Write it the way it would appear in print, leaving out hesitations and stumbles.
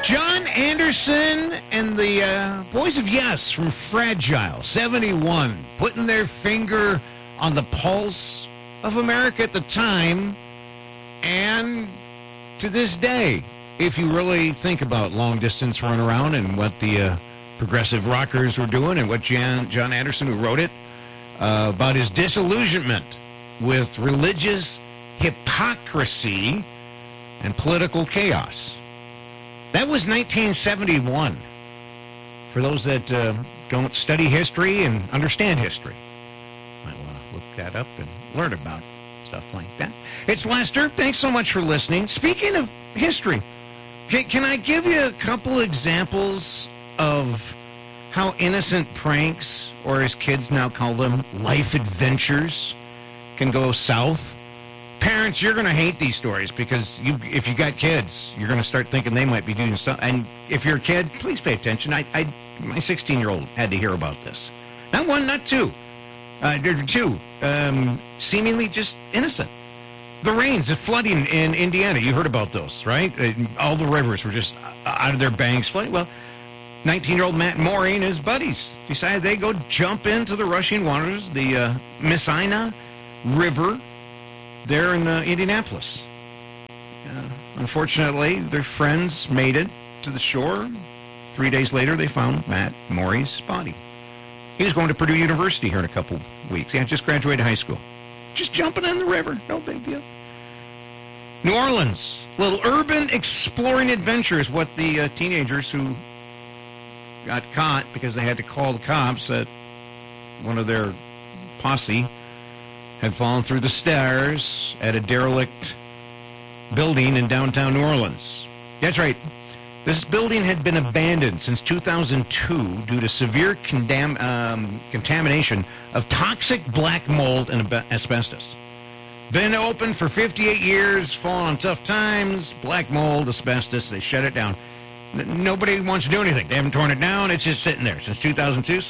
John Anderson and the Boys of Yes from Fragile, 71, putting their finger on the pulse of America at the time and to this day. If you really think about long-distance runaround and what the progressive rockers were doing and what John Anderson, who wrote it, about his disillusionment with religious hypocrisy and political chaos. That was 1971. For those that don't study history and understand history, might want to look that up and learn about stuff like that. It's Lester. Thanks so much for listening. Speaking of history, can I give you a couple examples of how innocent pranks, or as kids now call them, life adventures, can go south? Parents, you're going to hate these stories because if you got kids, you're going to start thinking they might be doing something. And if you're a kid, please pay attention. My 16-year-old had to hear about this. Not one, not two. Two, seemingly just innocent. The rains, the flooding in Indiana, you heard about those, right? All the rivers were just out of their banks flooding. Well, 19-year-old Matt Morey and his buddies decided they'd go jump into the rushing waters, the Messina River, there in Indianapolis. Unfortunately, their friends made it to the shore. 3 days later, they found Matt Morey's body. He was going to Purdue University here in a couple weeks. He had just graduated high school. Just jumping in the river, no big deal. New Orleans, little urban exploring adventure is what the teenagers who got caught because they had to call the cops that one of their posse had fallen through the stairs at a derelict building in downtown New Orleans. That's right. This building had been abandoned since 2002 due to severe contamination of toxic black mold and asbestos. Been open for 58 years, fallen on tough times, black mold, asbestos, they shut it down. Nobody wants to do anything. They haven't torn it down. It's just sitting there since 2002.